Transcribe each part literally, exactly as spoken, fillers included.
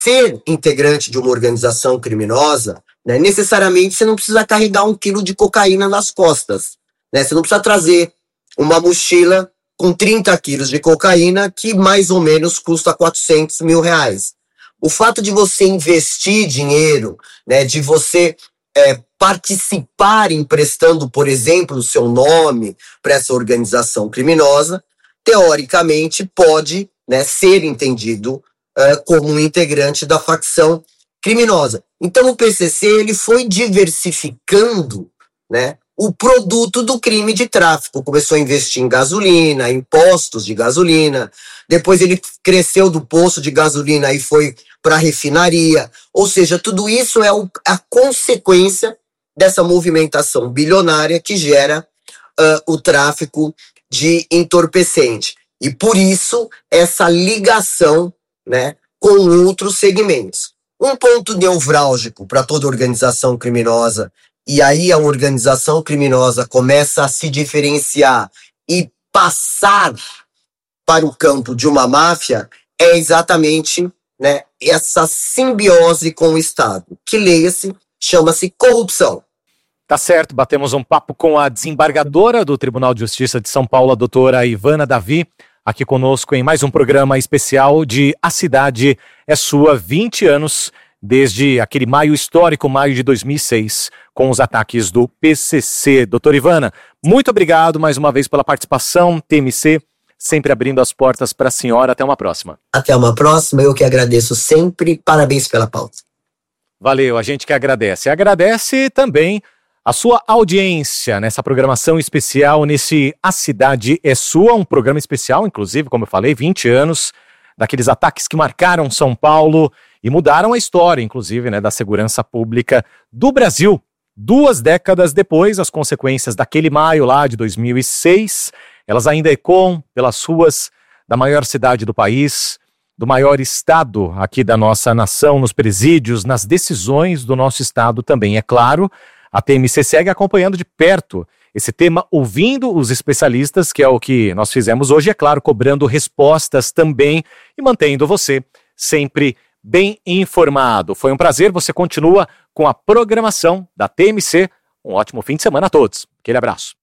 ser integrante de uma organização criminosa, né, necessariamente você não precisa carregar um quilo de cocaína nas costas, né? Você não precisa trazer uma mochila com trinta quilos de cocaína que mais ou menos custa quatrocentos mil reais. O fato de você investir dinheiro, né, de você é, participar emprestando, por exemplo, o seu nome para essa organização criminosa, teoricamente pode, né, ser entendido é, como um integrante da facção criminosa. Então o P C C ele foi diversificando, né, o produto do crime de tráfico. Começou a investir em gasolina, em postos de gasolina, depois ele cresceu do posto de gasolina e foi para a refinaria. Ou seja, tudo isso é o, a consequência dessa movimentação bilionária que gera uh, o tráfico de entorpecente. E por isso, essa ligação, né, com outros segmentos. Um ponto nevrálgico para toda organização criminosa, e aí a organização criminosa começa a se diferenciar e passar para o campo de uma máfia, é exatamente, né, essa simbiose com o Estado, que, leia-se, chama-se corrupção. Tá certo, batemos um papo com a desembargadora do Tribunal de Justiça de São Paulo, a doutora Ivana Davi, aqui conosco em mais um programa especial de A Cidade é Sua, vinte anos, desde aquele maio histórico, maio de dois mil e seis, com os ataques do P C C. Doutora Ivana, muito obrigado mais uma vez pela participação, T M C, sempre abrindo as portas para a senhora. Até uma próxima. Até uma próxima, eu que agradeço sempre, parabéns pela pauta. Valeu, a gente que agradece. Agradece também a sua audiência nessa programação especial, nesse A Cidade é Sua, um programa especial, inclusive, como eu falei, vinte anos, daqueles ataques que marcaram São Paulo e mudaram a história, inclusive, né, da segurança pública do Brasil. Duas décadas depois, as consequências daquele maio lá de dois mil e seis, elas ainda ecoam pelas ruas da maior cidade do país, do maior estado aqui da nossa nação, nos presídios, nas decisões do nosso estado também, é claro. A T M C segue acompanhando de perto esse tema, ouvindo os especialistas, que é o que nós fizemos hoje, é claro, cobrando respostas também e mantendo você sempre bem informado. Foi um prazer, você continua com a programação da T M C. Um ótimo fim de semana a todos. Aquele abraço.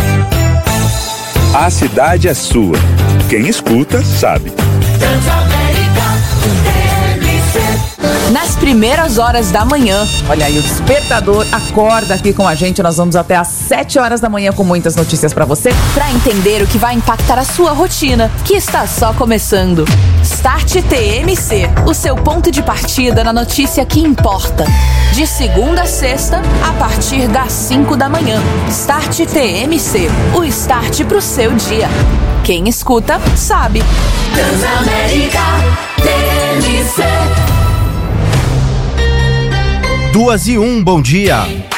A cidade é sua. Quem escuta, sabe. Nas primeiras horas da manhã. Olha aí, o despertador acorda aqui com a gente. Nós vamos até às sete horas da manhã com muitas notícias pra você. Pra entender o que vai impactar a sua rotina, que está só começando. Start T M C, o seu ponto de partida na notícia que importa. De segunda a sexta, a partir das cinco da manhã. Start T M C, o start pro seu dia. Quem escuta, sabe. Transamérica T M C. Duas e um, bom dia.